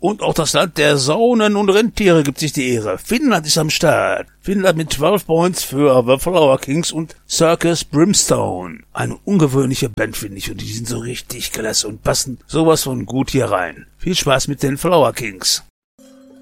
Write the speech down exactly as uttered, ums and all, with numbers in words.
Und auch das Land der Saunen und Rentiere gibt sich die Ehre. Finnland ist am Start. Finnland mit zwölf Points für The Flower Kings und Circus Brimstone. Eine ungewöhnliche Band, finde ich, und die sind so richtig klasse und passen sowas von gut hier rein. Viel Spaß mit den Flower Kings.